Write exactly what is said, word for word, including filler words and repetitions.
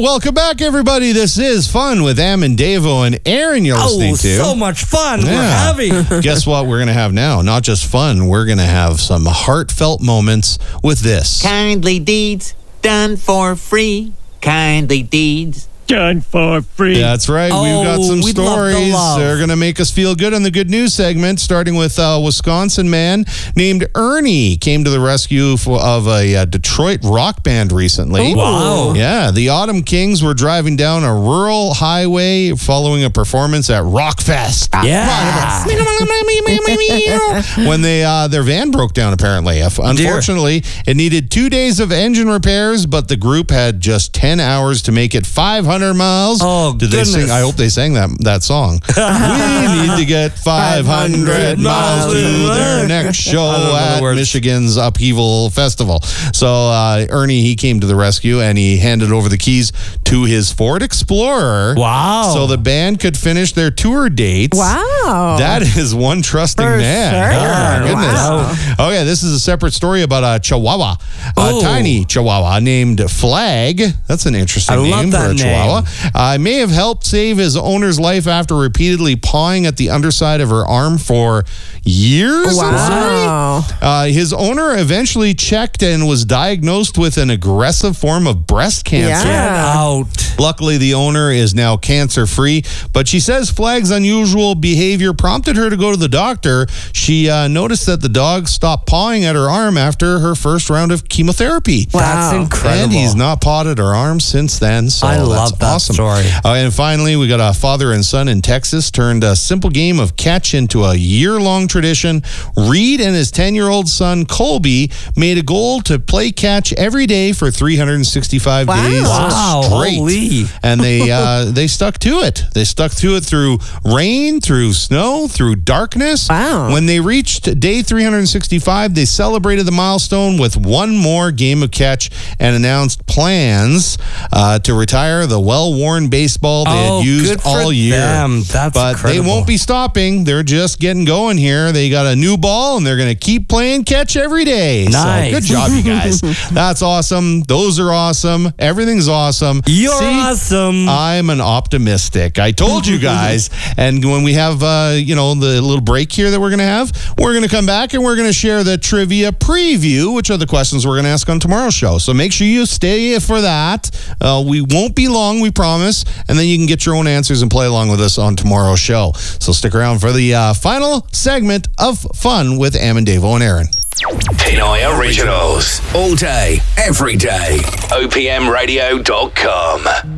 Welcome back, everybody. This is Fun with Am and Davo and Aaron you're listening oh, to. so much fun. Yeah. We're having. Guess what we're going to have now? Not just fun. We're going to have some heartfelt moments with this. Kindly deeds done for free. Kindly deeds done for free. That's right. Oh, We've got some we'd love the stories. love. They're going to make us feel good on the good news segment, starting with a Wisconsin man named Ernie came to the rescue for, of a, uh Detroit rock band recently. Ooh. Wow. Yeah, the Autumn Kings were driving down a rural highway following a performance at Rockfest. Yeah. When they uh, their van broke down, apparently. Unfortunately, it needed two days of engine repairs, but the group had just ten hours to make it five hundred miles. Oh, Did goodness. they sing? I hope they sang that that song. We need to get five hundred miles to their next show at Michigan's Upheaval Festival. So uh, Ernie, he came to the rescue and he handed over the keys to his Ford Explorer. Wow. So the band could finish their tour dates. Wow. That is one trusting For man. sure. Oh, my goodness. Wow. Okay, this is a separate story about a Chihuahua, Oh. a tiny Chihuahua named Flag. That's an interesting I name love for that a Chihuahua. name. Uh, may have helped save his owner's life after repeatedly pawing at the underside of her arm for years. Wow. Uh, his owner eventually checked and was diagnosed with an aggressive form of breast cancer. Get Yeah. out. Luckily, the owner is now cancer-free, but she says Flag's unusual behavior prompted her to go to the doctor. She uh, noticed that the dog stopped pawing at her arm after her first round of chemotherapy. That's Wow. incredible. And he's not pawed at her arm since then, so I that's love that awesome. story. Uh, and finally, we got a father and son in Texas turned a simple game of catch into a year-long tradition. Reed and his ten-year-old son, Colby, made a goal to play catch every day for three hundred sixty-five Wow. days Wow, straight. holy. And they uh, they stuck to it. They stuck to it through rain, through snow, through darkness. Wow. When they reached day three hundred sixty-five, they celebrated the milestone with one more game of catch and announced plans uh, to retire the well-worn baseball they Oh, had used good for all year. them. That's but incredible. they won't be stopping. They're just getting going here. They got a new ball, and they're going to keep playing catch every day. Nice. So good job, you guys. That's awesome. Those are awesome. Everything's awesome. You're See, awesome. I'm an optimistic. I told you guys. And when we have, uh, you know, the little break here that we're going to have, we're going to come back and we're going to share the trivia preview, which are the questions we're going to ask on tomorrow's show. So make sure you stay for that. Uh, we won't be long, we promise. And then you can get your own answers and play along with us on tomorrow's show. So stick around for the uh, final segment of Fun with Am and Davo and Aaron. Pinoy Originals. All day, every day. O P M radio dot com.